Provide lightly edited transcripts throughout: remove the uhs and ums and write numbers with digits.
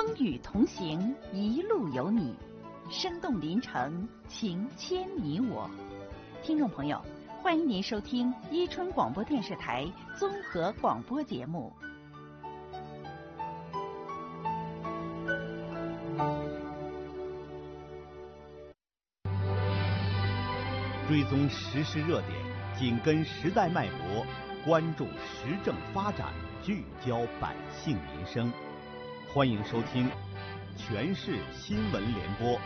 雨同行，一路有你，生动临城，情牵你我。听众朋友，欢迎您收听伊春广播电视台综合广播节目。 追踪时事热点，紧跟时代脉搏，关注时政发展，聚焦百姓民生。欢迎收听全市新闻联播。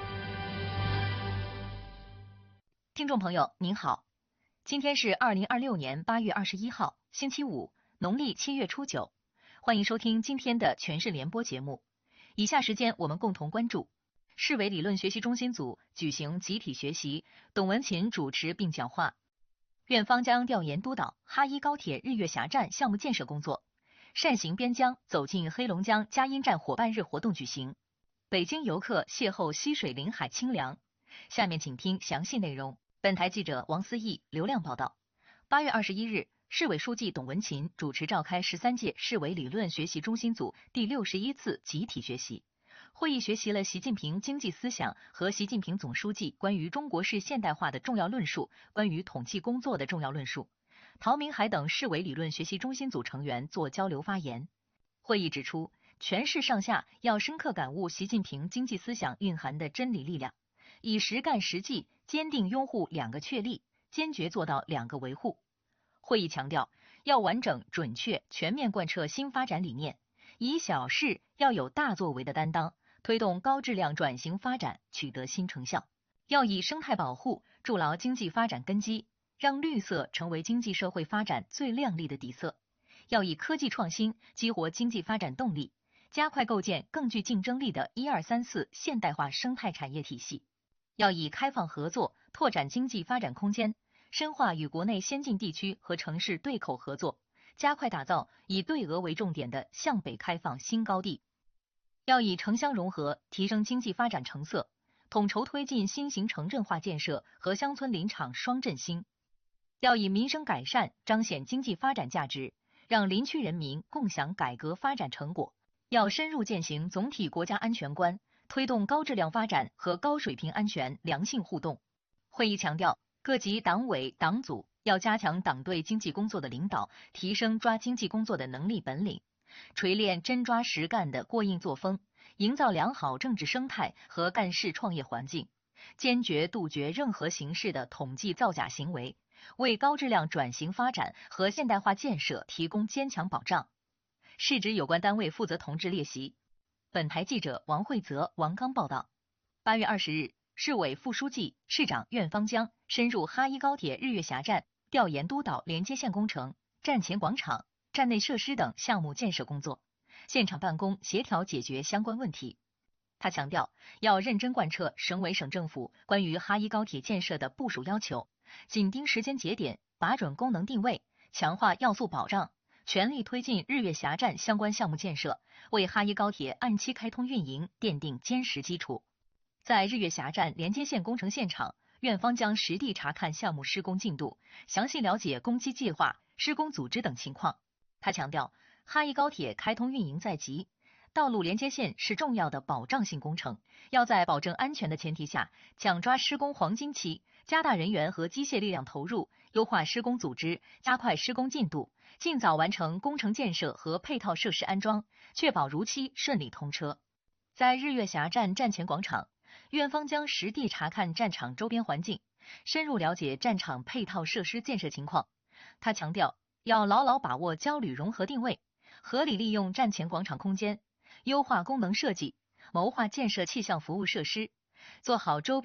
听众朋友您好，今天是2026年8月21号，星期五，农历7月初9。欢迎收听今天的全市联播节目。以下时间我们共同关注市委理论学习中心组举行集体学习，董文勤主持并讲话。院方将调研督导哈一高铁日月峡站项目建设工作。善行边疆走进黑龙江佳音站伙伴日活动举行。北京游客邂逅溪水临海清凉。下面请听详细内容。本台记者王思义、刘亮报道。8月21日，市委书记董文勤主持召开13届市委理论学习中心组第61次集体学习。会议学习了习近平经济思想和习近平总书记关于中国式现代化的重要论述，关于统计工作的重要论述。陶明海等市委理论学习中心组成员做交流发言。会议指出，全市上下要深刻感悟习近平经济思想蕴含的真理力量，以实干实际坚定拥护2个确立，坚决做到2个维护。会议强调，要完整、准确、全面贯彻新发展理念，以小事要有大作为的担当，推动高质量转型发展取得新成效。要以生态保护筑牢经济发展根基，让绿色成为经济社会发展最亮丽的底色。要以科技创新激活经济发展动力，加快构建更具竞争力的1234现代化生态产业体系。要以开放合作拓展经济发展空间，深化与国内先进地区和城市对口合作，加快打造以对俄为重点的向北开放新高地。要以城乡融合提升经济发展成色，统筹推进新型城镇化建设和乡村林场双振兴。要以民生改善彰显经济发展价值，让林区人民共享改革发展成果。要深入践行总体国家安全观，推动高质量发展和高水平安全良性互动。会议强调，各级党委党组要加强党对经济工作的领导，提升抓经济工作的能力本领，锤炼真抓实干的过硬作风，营造良好政治生态和干事创业环境，坚决杜绝任何形式的统计造假行为，为高质量转型发展和现代化建设提供坚强保障。市直有关单位负责同志列席。本台记者王慧泽、王刚报道。8月20日，市委副书记、市长苑方江深入哈一高铁日月峡站，调研督导连接线工程、站前广场、站内设施等项目建设工作，现场办公协调解决相关问题。他强调，要认真贯彻省委省政府关于哈一高铁建设的部署要求，紧盯时间节点，把准功能定位，强化要素保障，全力推进日月峡站相关项目建设，为哈一高铁按期开通运营奠定坚实基础。在日月峡站连接线工程现场，院方将实地查看项目施工进度，详细了解工期计划、施工组织等情况。他强调，哈一高铁开通运营在即，道路连接线是重要的保障性工程，要在保证安全的前提下，抢抓施工黄金期，加大人员和机械力量投入，优化施工组织，加快施工进度，尽早完成工程建设和配套设施安装，确保如期顺利通车。在日月峡站站前广场，院方将实地查看战场周边环境，深入了解战场配套设施建设情况。他强调，要牢牢把握交旅融合定位，合理利用站前广场空间，优化功能设计，谋划建设气象服务设施，做好周边